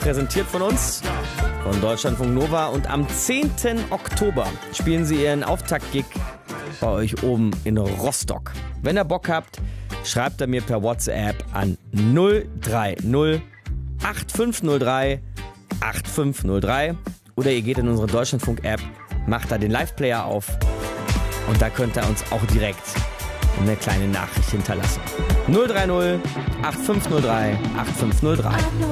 präsentiert von uns, von Deutschlandfunk Nova. Und am 10. Oktober spielen sie ihren Auftaktgig bei euch oben in Rostock. Wenn ihr Bock habt, schreibt er mir per WhatsApp an 030 8503 8503 oder ihr geht in unsere Deutschlandfunk-App, macht da den Live-Player auf und da könnt ihr uns auch direkt eine kleine Nachricht hinterlassen. 030 8503 8503.